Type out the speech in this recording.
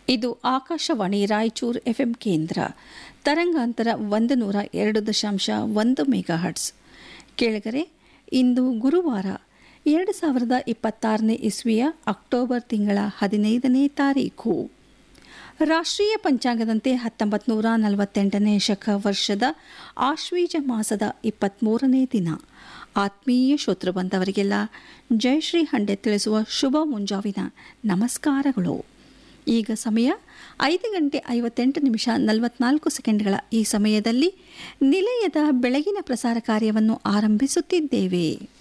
ಇದು ಆಕಾಶವಾಣಿ ರಾಯಚೂರು ಎಫ್ಎಂ ಕೇಂದ್ರ ತರಂಗಾಂತರ 102.1 ಮೆಗಾಹರ್ಟ್ಸ್. ಕೇಳಿಗರೆ, ಇಂದು ಗುರುವಾರ 2026ನೇ ಇಸ್ವಿಯ ಅಕ್ಟೋಬರ್ ತಿಂಗಳ 15ನೇ ತಾರೀಖು. ರಾಷ್ಟ್ರೀಯ ಪಂಚಾಂಗದಂತೆ 1948ನೇ ಶಕ ವರ್ಷದ ಆಶ್ವೀಜ ಮಾಸದ 23ನೇ ದಿನ. ಆತ್ಮೀಯ ಶ್ರೋತೃ ಬಂದವರಿಗೆಲ್ಲ ಜಯಶ್ರೀ ಹಂಡೆ ತಿಳಿಸುವ ಶುಭ ಮುಂಜಾವಿನ ನಮಸ್ಕಾರಗಳು. ಈಗ ಸಮಯ 5:58 ಈ ಸಮಯದಲ್ಲಿ ನಿಲಯದ ಬೆಳಗಿನ ಪ್ರಸಾರ ಕಾರ್ಯವನ್ನು ಆರಂಭಿಸುತ್ತಿದ್ದೇವೆ.